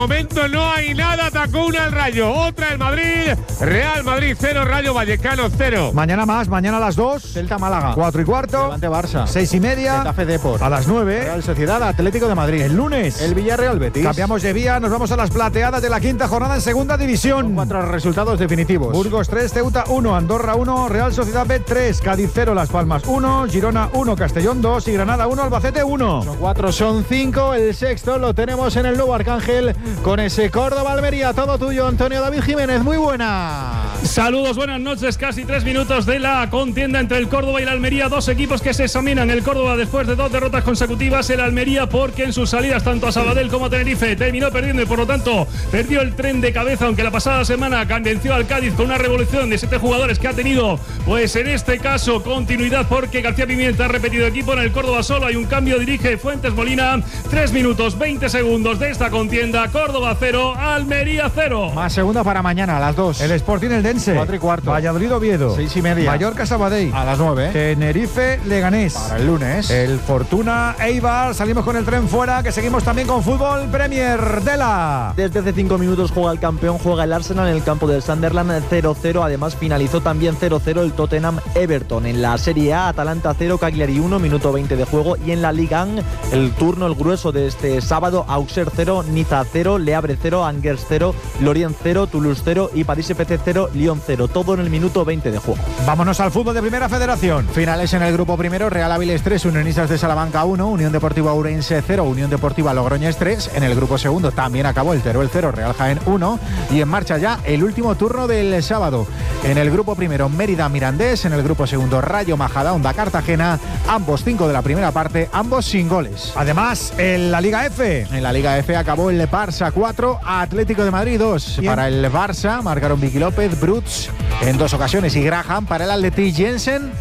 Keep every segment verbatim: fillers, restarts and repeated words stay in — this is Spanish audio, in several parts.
momento no hay nada, atacó una al Rayo, otra el Madrid, Real Madrid cero, Rayo Vallecano cero. Mañana más, mañana a las dos, Celta Málaga, cuatro y cuarto, Levante Barça, seis y media, Getafe Depor, a las nueve, Real Sociedad Atlético de Madrid. El lunes, el Villarreal Betis. Cambiamos de vía, nos vamos a las plateadas de la quinta jornada en segunda división. Con cuatro resultados definitivos. Burgos tres, Ceuta uno, Andorra uno, Real Sociedad B tres, Cádiz cero, Las Palmas uno, Girona uno, Castellón dos y Granada uno, Albacete uno. Son cuatro, son cinco, el sexto lo tenemos en el nuevo Arcángel con ese Córdoba-Almería. Todo tuyo, Antonio David Jiménez, muy buena. Saludos, buenas noches. Casi tres minutos de la contienda entre el Córdoba y la Almería. Dos equipos que se examinan. El Córdoba después de dos derrotas consecutivas. El Almería porque en sus salidas tanto a Sabadell como a Tenerife terminó perdiendo y por lo tanto perdió el tren de cabeza. Aunque la pasada semana venció al Cádiz con una revolución de siete jugadores que ha tenido, pues en este caso continuidad porque García Pimienta ha repetido equipo. En el Córdoba solo hay un cambio. Dirige Fuentes Molina. tres minutos veinte segundos de esta contienda. Córdoba cero, Almería cero. Más segunda para mañana a las dos. El Sporting Eldense. cuatro y cuarto. Valladolid Oviedo. seis y media. Mallorca Sabadell. A las nueve. Tenerife Leganés. Para el lunes. El Fortuna Eibar. Salimos con el tren fuera, que seguimos también con fútbol Premier de la. Desde hace cinco minutos juega el campeón, juega el Arsenal en el campo del Sunderland cero cero. Además finalizó también cero cero el Tottenham Everton. En la Serie A, Atalanta cero, Cagliari uno, minuto veinte de juego. Y en la Liga uno, el turno, el grueso de este sábado, Auxerre cero, Niza cero, Le Havre cero, Angers cero, Lorient cero, Toulouse cero y París F C cero, Lyon cero. Todo en el minuto veinte de juego. Vámonos al fútbol de Primera Federación. Finales en el grupo primero: Real Avilés tres, Unionistas de Salamanca uno, Unión Deportiva Ourense cero, Unión Deportiva Logroñés tres. En el grupo segundo también acabó el Teruel cero, Real Jaén uno. Y en marcha ya el último turno del sábado. En el grupo primero, Mérida Mirandés. En el grupo segundo, Rayo Majadahonda Cartagena. Ambos cinco de la primera parte, ambos sin goles. Además, en la Liga F. En la Liga F acabó el Barça cuatro, Atlético de Madrid dos. Bien. Para el Barça marcaron Vicky López, Bruts en dos ocasiones y Graham. Para el Atleti, Jensen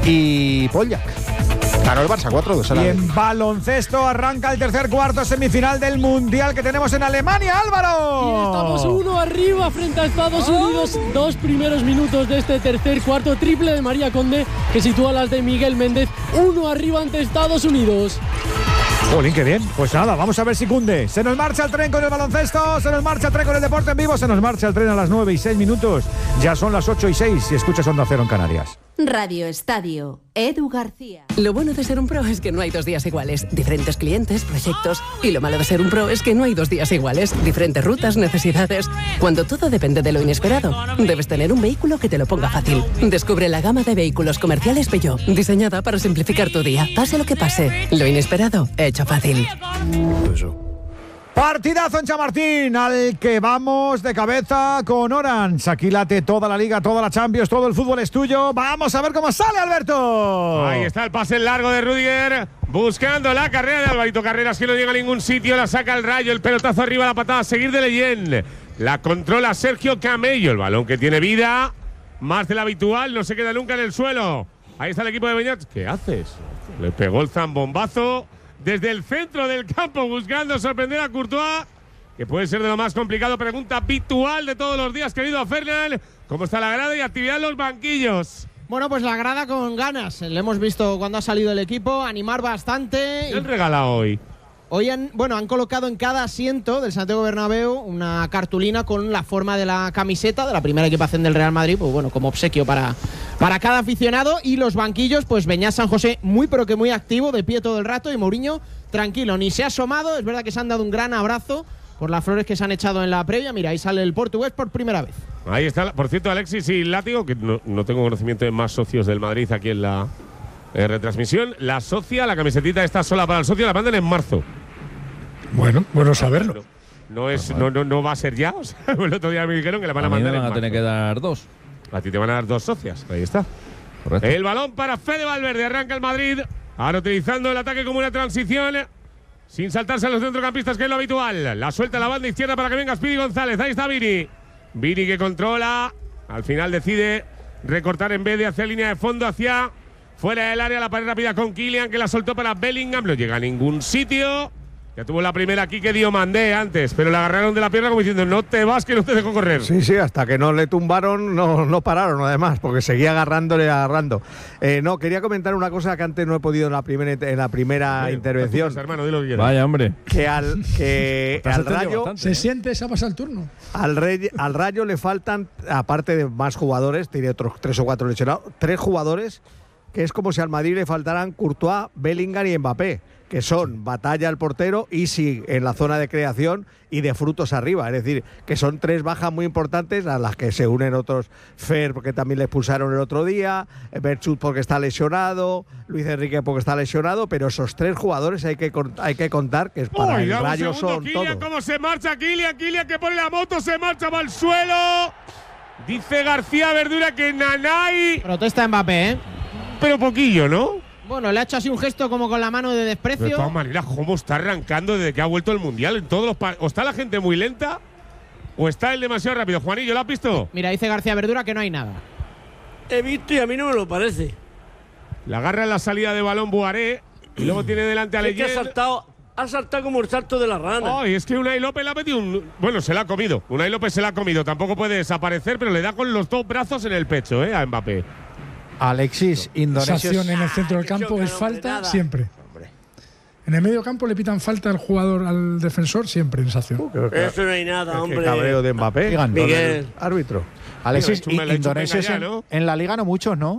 y Poljak. Ganó el Barça cuatro dos. Y en baloncesto arranca el tercer cuarto semifinal del Mundial que tenemos en Alemania, Álvaro. Y estamos uno arriba frente a Estados Unidos. Dos primeros minutos de este tercer cuarto. Triple de María Conde que sitúa las de Miguel Méndez. Uno arriba ante Estados Unidos. Jolín, qué bien. Pues nada, vamos a ver si cunde. Se nos marcha el tren con el baloncesto, se nos marcha el tren con el deporte en vivo, se nos marcha el tren a las nueve y seis minutos. Ya son las ocho y seis si escuchas Onda Cero en Canarias. Radio Estadio, Edu García. Lo bueno de ser un pro es que no hay dos días iguales. Diferentes clientes, proyectos. Y lo malo de ser un pro es que no hay dos días iguales. Diferentes rutas, necesidades. Cuando todo depende de lo inesperado, debes tener un vehículo que te lo ponga fácil. Descubre la gama de vehículos comerciales Peugeot, diseñada para simplificar tu día. Pase lo que pase, lo inesperado, hecho fácil. Partidazo en Chamartín, al que vamos de cabeza con Orange. Aquí late toda la Liga, toda la Champions, todo el fútbol es tuyo. Vamos a ver cómo sale, Alberto. Ahí está el pase largo de Rüdiger, buscando la carrera de Alvarito Carreras, que no llega a ningún sitio, la saca el Rayo, el pelotazo arriba, la patada a seguir de Leyen. La controla Sergio Camello, el balón que tiene vida, más de la habitual, no se queda nunca en el suelo. Ahí está el equipo de Beñat. ¿Qué haces? Le pegó el zambombazo desde el centro del campo, buscando sorprender a Courtois, que puede ser de lo más complicado. Pregunta habitual de todos los días, querido Fernán. ¿Cómo está la grada y actividad en los banquillos? Bueno, pues la grada con ganas. Le hemos visto cuando ha salido el equipo, animar bastante. ¿Qué han regalado hoy? Hoy han, bueno, han colocado en cada asiento del Santiago Bernabéu una cartulina con la forma de la camiseta de la primera equipación del Real Madrid, pues bueno, como obsequio para, para cada aficionado. Y los banquillos, pues Beñat San José muy pero que muy activo, de pie todo el rato, y Mourinho tranquilo, ni se ha asomado. Es verdad que se han dado un gran abrazo por las flores que se han echado en la previa. Mira, ahí sale el portugués por primera vez. Ahí está, por cierto, Alexis y Látigo, que no, no tengo conocimiento de más socios del Madrid aquí en la eh, retransmisión. La socia, la camisetita está sola para el socio, la mandan en marzo. Bueno, bueno saberlo. No, es, no, no, no va a ser ya. O sea, el otro día me dijeron que le van a, a mí mandar me van en a tener marzo. que dar dos. A ti te van a dar dos socias. Ahí está. Correcto. El balón para Fede Valverde. Arranca el Madrid. Ahora utilizando el ataque como una transición, sin saltarse a los centrocampistas, que es lo habitual. La suelta a la banda izquierda para que venga Speedy González. Ahí está Vini. Vini que controla. Al final decide recortar en vez de hacia línea de fondo, hacia fuera del área. La pared rápida con Kylian, que la soltó para Bellingham. No llega a ningún sitio. Ya tuvo la primera aquí que dio mandé antes, pero le agarraron de la pierna como diciendo no te vas que no te dejo correr. Sí, sí, hasta que no le tumbaron no, no pararon además, porque seguía agarrándole, agarrando. Eh, no, quería comentar una cosa que antes no he podido en la primera, en la primera Hombre, intervención. Putas, hermano, dilo que quieras. Vaya, hombre. Que al, que al Rayo… bastante, Se ¿eh? siente, se ha pasado el turno. Al, Rey, al Rayo le faltan, aparte de más jugadores, tiene otros tres o cuatro lesionados, tres jugadores que es como si al Madrid le faltaran Courtois, Bellingham y Mbappé, que son Batalla el portero, Isi en la zona de creación y de frutos arriba. Es decir, que son tres bajas muy importantes a las que se unen otros. Fer, porque también le expulsaron el otro día, Berchut porque está lesionado, Luis Enrique porque está lesionado, pero esos tres jugadores hay que, hay que contar que es para Uy, el dame un Rayo segundo, son Kylian, todos. cómo se marcha Kylian, Kylian que pone la moto, se marcha, va al suelo. Dice García Verdura que Nanay… Protesta Mbappé, ¿eh? Pero poquillo, ¿no? Bueno, le ha hecho así un gesto como con la mano de desprecio. De todas maneras, ¿cómo está arrancando desde que ha vuelto el Mundial? En todos los pa- ¿O está la gente muy lenta o está él demasiado rápido? Juanillo, ¿lo has visto? Mira, dice García Verdura que no hay nada. He visto y a mí no me lo parece. La agarra en la salida de balón Buaré y luego tiene delante a Es que ha Leyen. saltado, ha saltado como el salto de la rana. Ay, es que Unai López le ha metido un… Bueno, se la ha comido. Unai López se la ha comido. Tampoco puede desaparecer, pero le da con los dos brazos en el pecho, ¿eh? A Mbappé. Alexis, Esa Indonesia. acción en el centro del campo es falta siempre. En el medio campo le pitan falta al jugador, al defensor, siempre en esa acción. Eso no hay nada, hombre. Qué cabreo de Mbappé. Digan, Miguel. Árbitro. Alexis, Venga, le he hecho Indonesia venga ya, en, ¿no? en la liga no muchos, ¿no?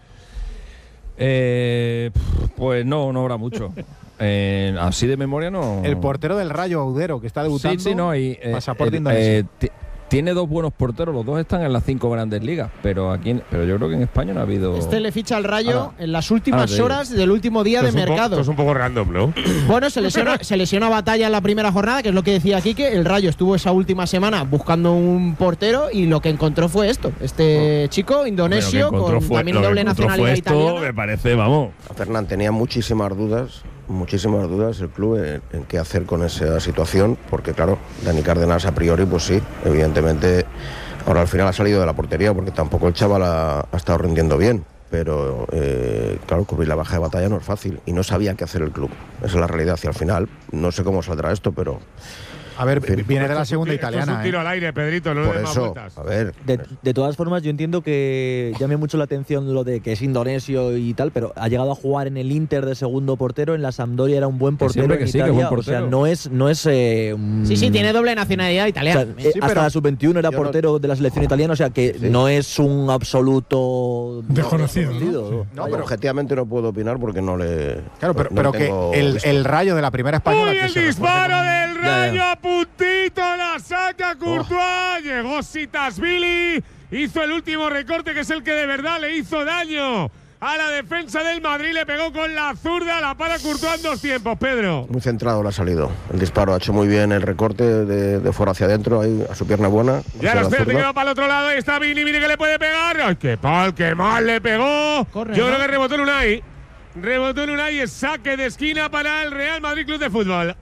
Eh, pues no, no habrá mucho. Eh, así de memoria no. El portero del Rayo, Audero, que está debutando. Sí, sí, no. Y, eh, pasaporte eh, indonesio. eh, ti- tiene dos buenos porteros, los dos están en las cinco grandes ligas, pero aquí, en- pero yo creo que en España no ha habido. Este le ficha al Rayo Ahora- en las últimas ahora te digo. horas del último día Esto de es un po- mercado. esto es un poco random, ¿no? Bueno, se lesiona, se lesiona Batalla en la primera jornada, que es lo que decía Quique. El Rayo estuvo esa última semana buscando un portero y lo que encontró fue esto. Este chico indonesio con también doble nacionalidad italiana. me parece, vamos. Fernán tenía muchísimas dudas, muchísimas dudas el club en, en qué hacer con esa situación, porque claro, Dani Cárdenas a priori, pues sí, evidentemente, ahora al final ha salido de la portería, porque tampoco el chaval ha, ha estado rindiendo bien, pero eh, claro, cubrir la baja de Batalla no es fácil y no sabía qué hacer el club, esa es la realidad hacia el final, no sé cómo saldrá esto, pero… A ver, en fin. viene de la segunda Esto es un italiana. tiro ¿eh? al aire, Pedrito, no le Por des más eso, vueltas. a ver, De, de todas formas, yo entiendo que llame mucho la atención lo de que es indonesio y tal, pero ha llegado a jugar en el Inter de segundo portero, en la Sampdoria era un buen Que portero siempre en que sí, que Italia, buen o sea, portero. no es, no es eh, un- Sí, sí, tiene doble nacionalidad o italiana. sea, eh, Sí, hasta pero la sub veintiuno era yo no- portero de la selección italiana, o sea que Sí. no es un absoluto Desconocido, ¿no? desconocido. no, pero objetivamente no puedo opinar porque no le… Claro, pero, no pero tengo que el, visto. el Rayo de la primera española. ¡Uy, que el se disparo refuerce del Rayo! A puntito la saca Courtois. Llegó Sitasvili. Hizo el último recorte, que es el que de verdad le hizo daño a la defensa del Madrid. Le pegó con la zurda. La para Courtois en dos tiempos, Pedro. Muy centrado le ha salido. El disparo ha hecho muy bien el recorte de, de fuera hacia adentro, ahí a su pierna buena. Ya hacia lo la espérate que zurda. va para el otro lado. Ahí está Vini, Vini que le puede pegar. ¡Ay, qué pal, qué mal le pegó! Corre, Yo ¿no? creo que rebotó en Unai. Rebotó en Unai, es saque de esquina para el Real Madrid Club de Fútbol.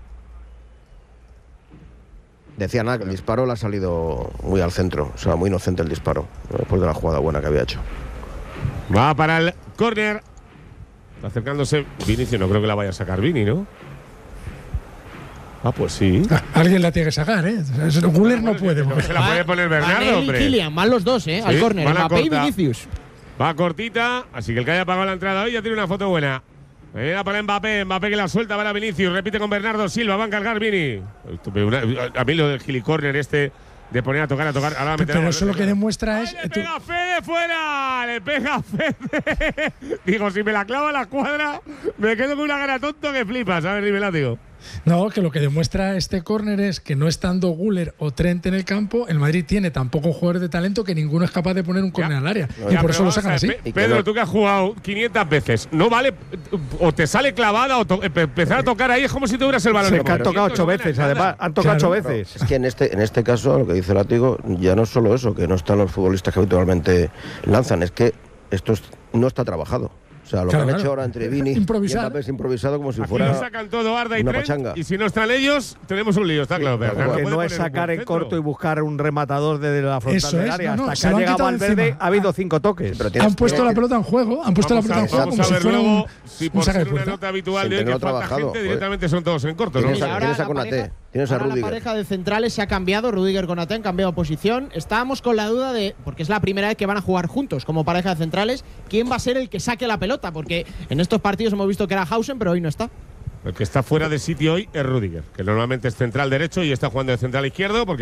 Decía nada, que el disparo le ha salido muy al centro, o sea, muy inocente el disparo, después de la jugada buena que había hecho. Va para el córner. Está acercándose Vinicius, no creo que la vaya a sacar Vini, ¿no? Ah, pues sí. Ah, alguien la tiene que sacar, ¿eh? O sea, Guller no puede. No se la puede poner Bernardo, Van él y hombre. Kylian, van los dos, ¿eh? Al Sí, córner, van a Mbappé y corta. Vinicius. Va cortita, así que el que haya pagado la entrada hoy ya tiene una foto buena. Venga para Mbappé, Mbappé que la suelta para Vinicius, repite con Bernardo Silva, va a encargar Vini. A mí lo del gilicórner este de poner a tocar, a tocar. Ahora va a meter Pero la- eso lo que demuestra es. Le tú- pega Fede fuera, le pega Fede. Digo, si me la clava la cuadra, me quedo con una cara tonto que flipas. A ver, dime, látigo. No, que lo que demuestra este córner es que no estando Guller o Trent en el campo, el Madrid tiene tan pocos jugadores de talento que ninguno es capaz de poner un córner al área. y Ya, por pero eso lo vamos sacan a así. ver, Pe- Pedro, tú que has jugado quinientas veces, no vale, o te sale clavada o to- empezar a tocar ahí es como si tuvieras el balón. Se en que han mano. tocado Esto ocho es buena veces, nada. además. Han tocado Claro. ocho veces. Es que en este, en este caso, lo que dice Látigo, ya no es solo eso, que no están los futbolistas que habitualmente lanzan, es que esto es- no está trabajado. O sea, lo Claro, que han claro. hecho ahora entre Vini y Improvisar. Mbappé es improvisado como si Aquí fuera lo sacan todo Arda y una Trent, pachanga. y si no están ellos, tenemos un lío, está claro. Pero Porque puede no poner es un sacar buen en corto centro. y buscar un rematador desde la frontal Eso del es, área. no, no, Hasta se que ha lo han llegado quitado Valverde, encima. ha habido cinco toques. Pero tienes- Han puesto la tienes- pelota en juego, han puesto Vamos la a, pelota en juego vamos como a si ver fuera un, luego si un por saque ser de una puerta. nota habitual de Gente hoy que no que ha falta trabajado, gente, joder. directamente son todos en corto, ¿no? Tienes Mira, a, ahora tienes a la Konaté, pareja- tienes a ahora la Rudiger. pareja de centrales se ha cambiado, Rudiger Konaté han cambiado posición. Estábamos con la duda de, porque es la primera vez que van a jugar juntos como pareja de centrales, quién va a ser el que saque la pelota, porque en estos partidos hemos visto que era Hausen, pero hoy no está. El que está fuera de sitio hoy es Rudiger, que normalmente es central derecho y está jugando de central izquierdo porque